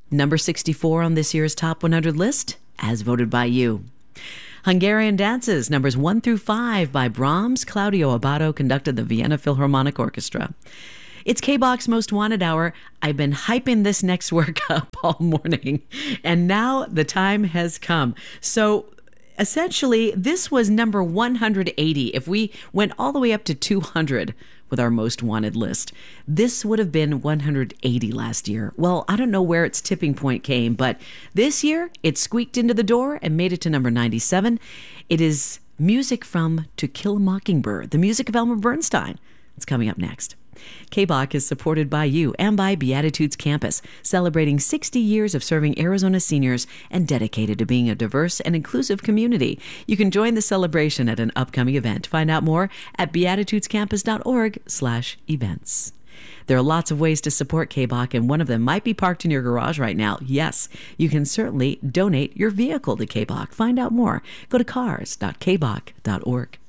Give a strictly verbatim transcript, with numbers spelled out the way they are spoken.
Number sixty-four on this year's Top one hundred list, as voted by you. Hungarian Dances, numbers one through five by Brahms. Claudio Abbado conducted the Vienna Philharmonic Orchestra. It's K-Box Most Wanted Hour. I've been hyping this next work up all morning, and now the time has come. So essentially, this was number one hundred eighty. If we went all the way up to two hundred with our most wanted list, this would have been one hundred eighty last year. Well, I don't know where its tipping point came, but this year it squeaked into the door and made it to number ninety-seven. It is music from To Kill a Mockingbird, the music of Elmer Bernstein. It's coming up next. K B O C is supported by you and by Beatitudes Campus, celebrating sixty years of serving Arizona seniors and dedicated to being a diverse and inclusive community. You can join the celebration at an upcoming event. Find out more at beatitudescampus.org slash events. There are lots of ways to support K B O C, and one of them might be parked in your garage right now. Yes, you can certainly donate your vehicle to K B O C. Find out more. Go to cars dot k b o c dot org.